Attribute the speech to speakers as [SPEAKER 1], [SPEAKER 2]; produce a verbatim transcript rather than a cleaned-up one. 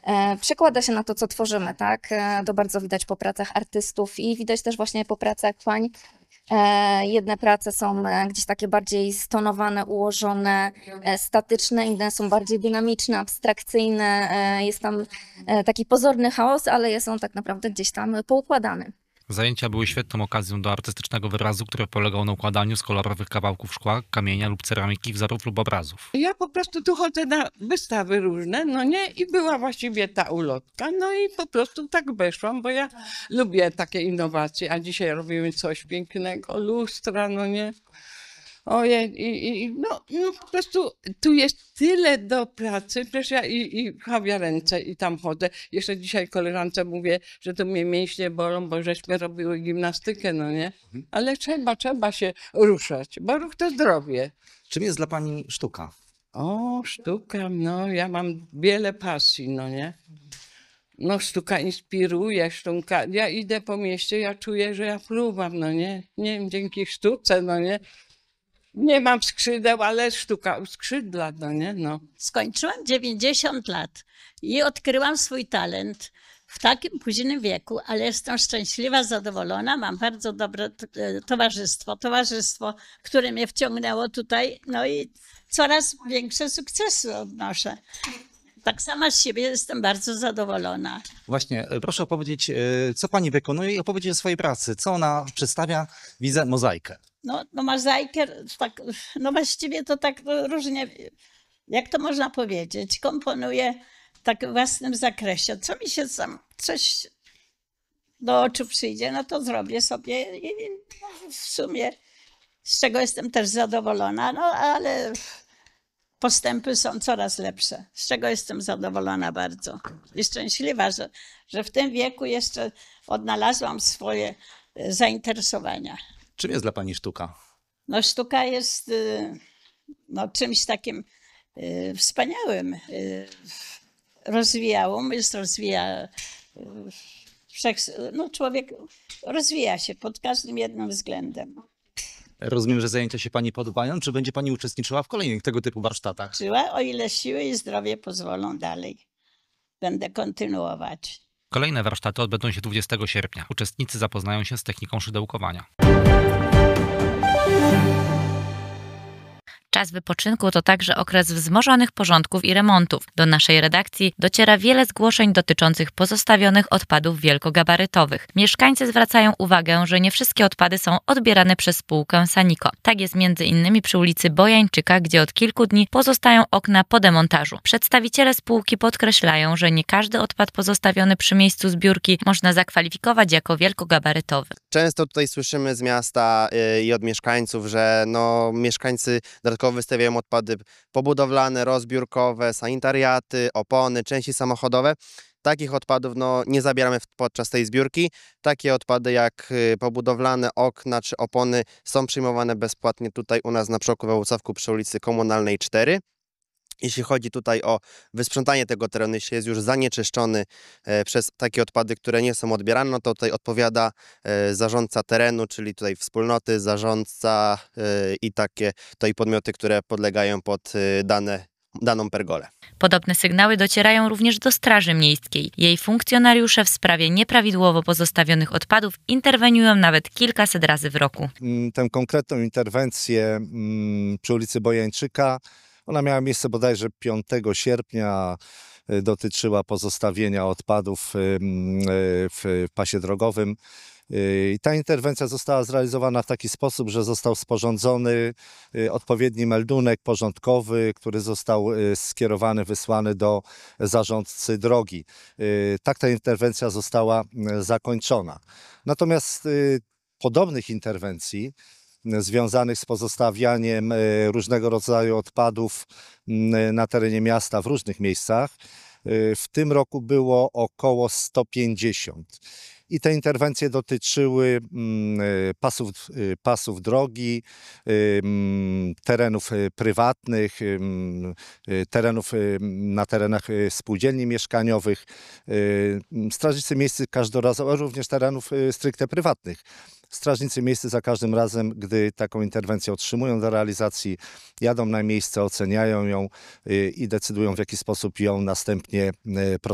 [SPEAKER 1] e, przekłada się na to, co tworzymy, tak? E, to bardzo widać po pracach artystów i widać też właśnie po pracach pań. E, jedne prace są e, gdzieś takie bardziej stonowane, ułożone, e, statyczne, inne są bardziej dynamiczne, abstrakcyjne. E, jest tam e, taki pozorny chaos, ale jest on tak naprawdę gdzieś tam poukładany.
[SPEAKER 2] Zajęcia były świetną okazją do artystycznego wyrazu, który polegał na układaniu z kolorowych kawałków szkła, kamienia lub ceramiki wzorów lub obrazów.
[SPEAKER 3] Ja po prostu tu chodzę na wystawy różne, no nie, i była właściwie ta ulotka, no i po prostu tak weszłam, bo ja lubię takie innowacje, a dzisiaj robimy coś pięknego, lustra, no nie. Ojej, i, i no, no po prostu tu jest tyle do pracy, przecież ja i, i w kawiarence i tam chodzę. Jeszcze dzisiaj koleżance mówię, że to mnie mięśnie bolą, bo żeśmy robiły gimnastykę, no nie. Ale trzeba, trzeba się ruszać, bo ruch to zdrowie.
[SPEAKER 4] Czym jest dla pani sztuka?
[SPEAKER 3] O, sztuka, no ja mam wiele pasji, no nie. No sztuka inspiruje, sztuka, ja idę po mieście, ja czuję, że ja fruwam, no nie. Nie wiem, dzięki sztuce, no nie. Nie mam skrzydeł, ale sztuka uskrzydla, no nie, no.
[SPEAKER 5] Skończyłam dziewięćdziesiąt lat i odkryłam swój talent w takim późnym wieku, ale jestem szczęśliwa, zadowolona, mam bardzo dobre towarzystwo, towarzystwo, które mnie wciągnęło tutaj, no i coraz większe sukcesy odnoszę. Tak sama z siebie jestem bardzo zadowolona.
[SPEAKER 4] Właśnie, proszę opowiedzieć, co pani wykonuje i opowiedzieć o swojej pracy. Co ona przedstawia? Widzę mozaikę.
[SPEAKER 5] No, no mozaikę, tak, no właściwie to tak różnie, jak to można powiedzieć, komponuję tak w własnym zakresie. Co mi się sam, coś do oczu przyjdzie, no to zrobię sobie i no, w sumie z czego jestem też zadowolona, no ale postępy są coraz lepsze, z czego jestem zadowolona bardzo i szczęśliwa, że, że w tym wieku jeszcze odnalazłam swoje zainteresowania.
[SPEAKER 4] Czym jest dla pani sztuka?
[SPEAKER 5] No sztuka jest no, czymś takim y, wspaniałym. Y, rozwija umysł, rozwija y, wszech, no człowiek rozwija się pod każdym jednym względem.
[SPEAKER 4] Rozumiem, że zajęcia się pani podobają. Czy będzie pani uczestniczyła w kolejnych tego typu warsztatach?
[SPEAKER 5] Żyła, o ile siły i zdrowie pozwolą dalej. Będę kontynuować.
[SPEAKER 2] Kolejne warsztaty odbędą się dwudziestego sierpnia. Uczestnicy zapoznają się z techniką szydełkowania.
[SPEAKER 6] Czas wypoczynku to także okres wzmożonych porządków i remontów. Do naszej redakcji dociera wiele zgłoszeń dotyczących pozostawionych odpadów wielkogabarytowych. Mieszkańcy zwracają uwagę, że nie wszystkie odpady są odbierane przez spółkę Saniko. Tak jest między innymi przy ulicy Bojańczyka, gdzie od kilku dni pozostają okna po demontażu. Przedstawiciele spółki podkreślają, że nie każdy odpad pozostawiony przy miejscu zbiórki można zakwalifikować jako wielkogabarytowy.
[SPEAKER 7] Często tutaj słyszymy z miasta i od mieszkańców, że no, mieszkańcy dodatkowo wystawiają odpady pobudowlane, rozbiórkowe, sanitariaty, opony, części samochodowe. Takich odpadów no, nie zabieramy podczas tej zbiórki. Takie odpady jak pobudowlane okna czy opony są przyjmowane bezpłatnie tutaj u nas na Przoku we Włocławku przy ulicy Komunalnej cztery. Jeśli chodzi tutaj o wysprzątanie tego terenu, jeśli jest już zanieczyszczony e, przez takie odpady, które nie są odbierane, no to tutaj odpowiada e, zarządca terenu, czyli tutaj wspólnoty, zarządca e, i takie to i podmioty, które podlegają pod e, dane, daną pergolę.
[SPEAKER 6] Podobne sygnały docierają również do Straży Miejskiej. Jej funkcjonariusze w sprawie nieprawidłowo pozostawionych odpadów interweniują nawet kilkaset razy w roku.
[SPEAKER 8] Tę konkretną interwencję przy ulicy Bojańczyka, ona miała miejsce bodajże piątego sierpnia, dotyczyła pozostawienia odpadów w pasie drogowym. I ta interwencja została zrealizowana w taki sposób, że został sporządzony odpowiedni meldunek porządkowy, który został skierowany, wysłany do zarządcy drogi. Tak ta interwencja została zakończona. Natomiast podobnych interwencji związanych z pozostawianiem różnego rodzaju odpadów na terenie miasta w różnych miejscach. W tym roku było około sto pięćdziesiąt. I te interwencje dotyczyły pasów, pasów drogi, terenów prywatnych, terenów na terenach spółdzielni mieszkaniowych. Strażnicy miejscy każdorazowo, również terenów stricte prywatnych. Strażnicy miejscy za każdym razem, gdy taką interwencję otrzymują do realizacji, jadą na miejsce, oceniają ją i decydują, w jaki sposób ją następnie